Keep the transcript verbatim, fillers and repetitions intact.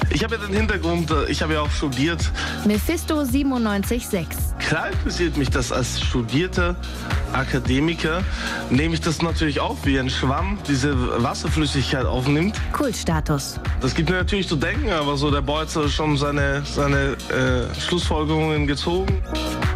Ich habe ja den Hintergrund, ich habe ja auch studiert. Mephisto siebenundneunzig Komma sechs. Klar interessiert mich das als studierter Akademiker. Nehme ich das natürlich auf, wie ein Schwamm diese Wasserflüssigkeit aufnimmt. Kultstatus. Das gibt mir natürlich zu denken, aber so der Boy hat schon seine, seine äh, Schlussfolgerungen gezogen.